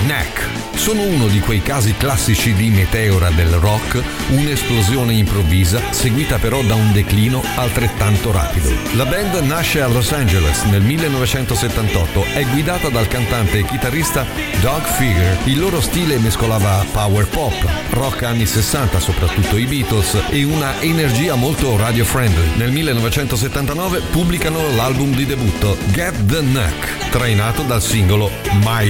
Neck. Sono uno di quei casi classici di meteora del rock, un'esplosione improvvisa seguita però da un declino altrettanto rapido. La band nasce a Los Angeles nel 1978, è guidata dal cantante e chitarrista Doug Figger. Il loro stile mescolava power pop, rock anni 60, soprattutto i Beatles, e una energia molto radio friendly. Nel 1979 pubblicano l'album di debutto Get the Knack, trainato dal singolo My